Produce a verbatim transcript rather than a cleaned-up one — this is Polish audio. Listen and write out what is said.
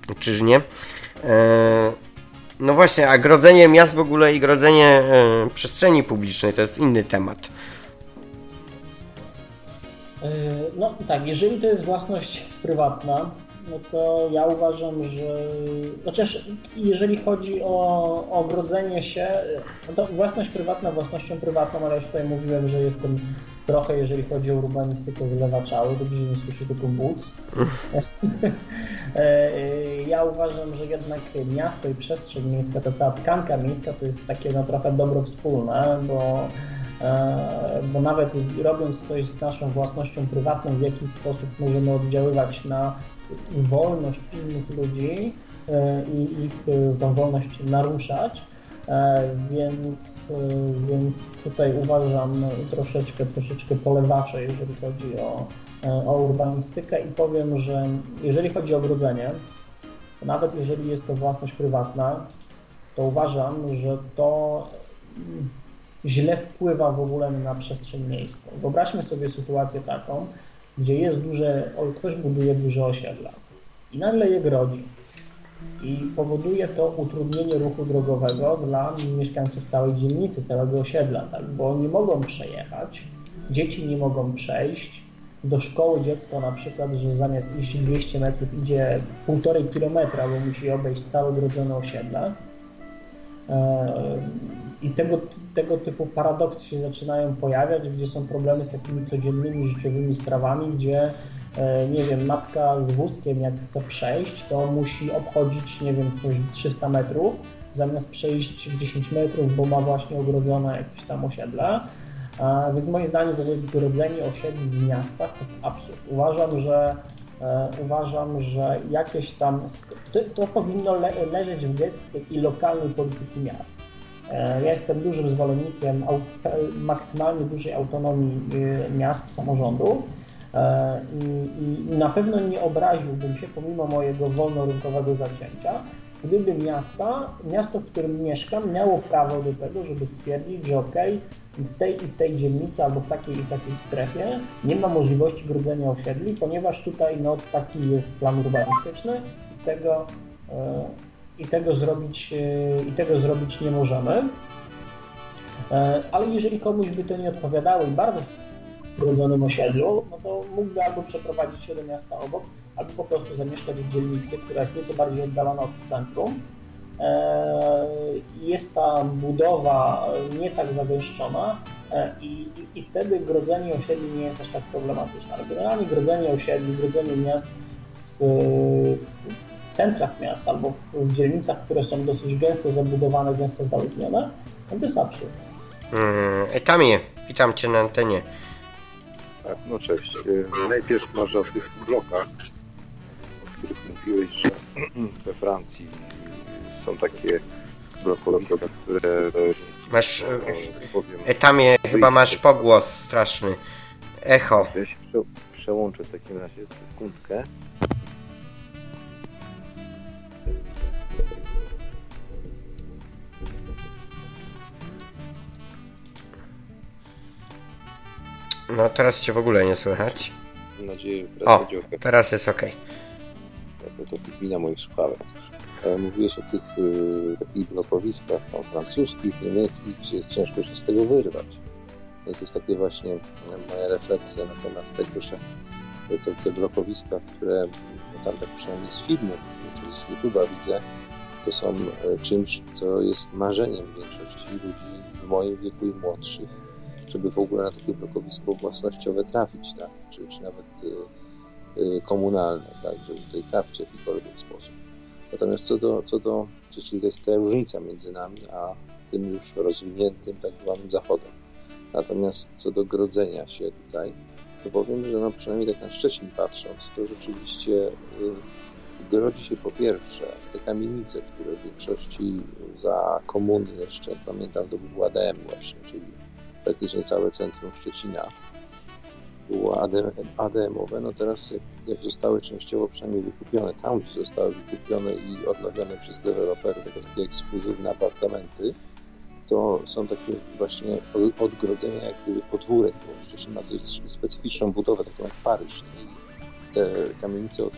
czyż nie? No właśnie, a grodzenie miast w ogóle i grodzenie przestrzeni publicznej to jest inny temat. No tak, jeżeli to jest własność prywatna, no to ja uważam, że chociaż jeżeli chodzi o ogrodzenie się, no to własność prywatna własnością prywatną, ale już tutaj mówiłem, że jestem trochę, jeżeli chodzi o urbanistykę, zlewaczały, dobrze, że nie słyszę tylko wódz. Ja uważam, że jednak miasto i przestrzeń miejska, ta cała tkanka miejska to jest takie no, trochę dobro wspólne, bo bo nawet robiąc coś z naszą własnością prywatną, w jakiś sposób możemy oddziaływać na wolność innych ludzi i ich tą wolność naruszać, więc, więc tutaj uważam troszeczkę, troszeczkę polewacze, jeżeli chodzi o, o urbanistykę i powiem, że jeżeli chodzi o ogrodzenie, nawet jeżeli jest to własność prywatna, to uważam, że to źle wpływa w ogóle na przestrzeń miejską. Wyobraźmy sobie sytuację taką, gdzie jest duże, ktoś buduje duże osiedla i nagle je grodzi i powoduje to utrudnienie ruchu drogowego dla mieszkańców całej dzielnicy, całego osiedla, tak? Bo nie mogą przejechać, dzieci nie mogą przejść, do szkoły dziecko na przykład, że zamiast iść dwieście metrów idzie półtorej kilometra, bo musi obejść całe grodzone osiedle. I tego, tego typu paradoksy się zaczynają pojawiać, gdzie są problemy z takimi codziennymi, życiowymi sprawami, gdzie, nie wiem, matka z wózkiem jak chce przejść, to musi obchodzić, nie wiem, coś trzysta metrów, zamiast przejść dziesięć metrów, bo ma właśnie ogrodzone jakieś tam osiedle. Więc moim zdaniem w ogóle grodzenie osiedli w miastach to jest absurd. Uważam, że Uważam, że jakieś tam, to, to powinno le, leżeć w gestii takiej lokalnej polityki miast. Ja jestem dużym zwolennikiem aut, maksymalnie dużej autonomii miast, samorządu i, i na pewno nie obraziłbym się, pomimo mojego wolnorynkowego zacięcia, gdyby miasta, miasto, w którym mieszkam, miało prawo do tego, żeby stwierdzić, że okej, w tej i w tej dzielnicy albo w takiej i takiej strefie nie ma możliwości grodzenia osiedli, ponieważ tutaj no, taki jest plan urbanistyczny i tego, i tego, zrobić, i tego zrobić nie możemy. Ale jeżeli komuś by to nie odpowiadało i bardzo w grodzonym osiedlu, no to mógłby albo przeprowadzić się do miasta obok, albo po prostu zamieszkać w dzielnicy, która jest nieco bardziej oddalona od centrum. Jest ta budowa nie tak zagęszczona i, i, i wtedy grodzenie osiedli nie jest aż tak problematyczne, ale generalnie grodzenie osiedli, grodzenie miast w, w, w centrach miast albo w, w dzielnicach, które są dosyć gęsto zabudowane, gęsto zaludnione, to jest absurd. Hmm, Etamie, witam Cię na antenie. Tak, no cześć. Najpierw może o tych blokach, o których mówiłeś, że we Francji są takie bloki, które... Masz... Etamie, chyba masz pogłos straszny. Echo. Ja się prze, przełączę w takim razie sekundkę. No teraz Cię w ogóle nie słychać. Mam nadzieję, że teraz o, będzie okej. Teraz jest okej. Okay. To wina moich słuchawek. Mówiłeś o tych y, takich blokowiskach tam, francuskich, niemieckich, gdzie jest ciężko się z tego wyrwać. I to jest takie właśnie moja refleksja na temat tego, że te, te blokowiska, które no tam tak przynajmniej z filmu, czy z YouTube'a widzę, to są czymś, co jest marzeniem większości ludzi w moim wieku i młodszych, żeby w ogóle na takie blokowisko własnościowe trafić, tak? czy, czy nawet y, y, komunalne, tak? Żeby tutaj trafić w jakikolwiek sposób. Natomiast co do, co do, czyli to jest ta różnica między nami, a tym już rozwiniętym tak zwanym zachodem. Natomiast co do grodzenia się tutaj, to powiem, że no przynajmniej tak na Szczecin patrząc, to rzeczywiście y, grodzi się po pierwsze te kamienice, które w większości za komuny jeszcze, pamiętam, to był A D M właśnie, czyli praktycznie całe centrum Szczecina było A D M-owe, no teraz jak zostały częściowo przynajmniej wykupione, tam gdzie zostały wykupione i odnowione przez deweloperów jako takie ekskluzywne apartamenty, to są takie właśnie odgrodzenia jak gdyby podwórek, bo Szczecin ma dość specyficzną budowę, taką jak Paryż i te kamienice